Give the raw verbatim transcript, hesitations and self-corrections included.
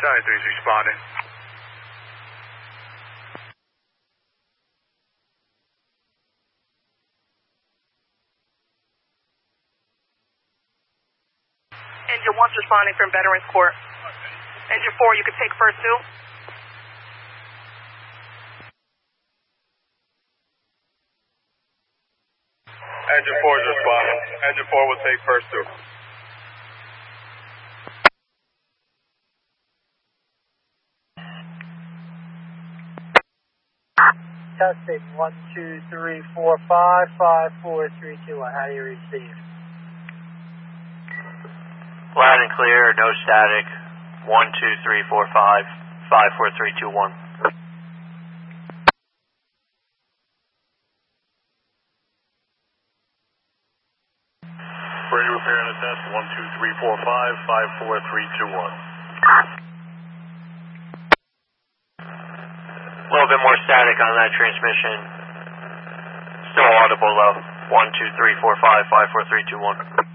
Charlie three's responding. Engine one's responding from Veterans Court. Engine four, you can take first two. Engine four is responding. Engine four will take first two. Testing one, two, three, four, five, five, four, three, two, one. How do you receive? Loud and clear, no static. One, two, three, four, five, five, four, three, two, one. Ready to repair and attest. One, two, three, four, five, five, four, three, two, one. A little bit more static on that transmission. Still audible though. One, two, three, four, five, five, four, three, two, one.